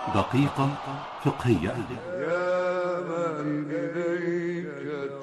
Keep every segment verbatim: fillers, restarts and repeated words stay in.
دقيقة فقهية. يا من إليك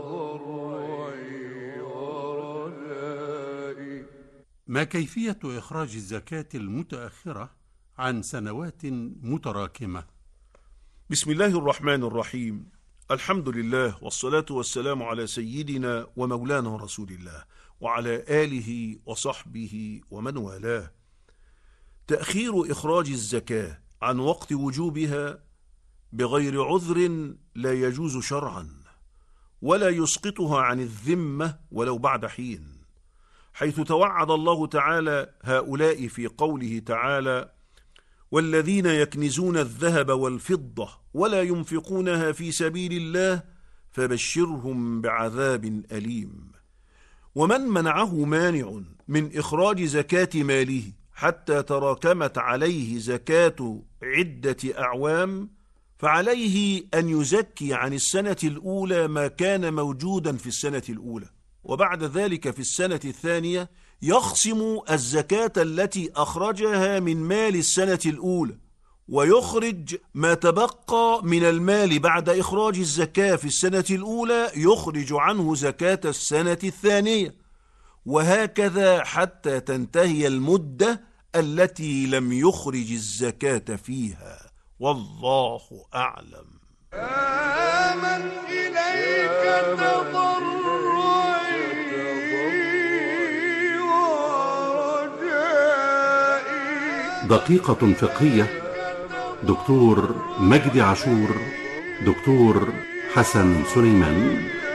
تضرعي ورجائي. ما كيفية إخراج الزكاة المتأخرة عن سنوات متراكمة؟ بسم الله الرحمن الرحيم. الحمد لله والصلاة والسلام على سيدنا ومولانا رسول الله وعلى آله وصحبه ومن والاه. تأخير إخراج الزكاة عن وقت وجوبها بغير عذر لا يجوز شرعا، ولا يسقطها عن الذمة ولو بعد حين، حيث توعد الله تعالى هؤلاء في قوله تعالى: والذين يكنزون الذهب والفضة ولا ينفقونها في سبيل الله فبشرهم بعذاب أليم. ومن منعه مانع من إخراج زكاة ماله حتى تراكمت عليه زكاة عدة أعوام، فعليه أن يزكي عن السنة الأولى ما كان موجودا في السنة الأولى، وبعد ذلك في السنة الثانية يخصم الزكاة التي أخرجها من مال السنة الأولى، ويخرج ما تبقى من المال بعد إخراج الزكاة في السنة الأولى، يخرج عنه زكاة السنة الثانية، وهكذا حتى تنتهي المدة التي لم يخرج الزكاة فيها، والله أعلم. يا من إليك تضرعي ورجائي. دقيقة فقهية. دكتور مجدي عاشور، دكتور حسن سليمان.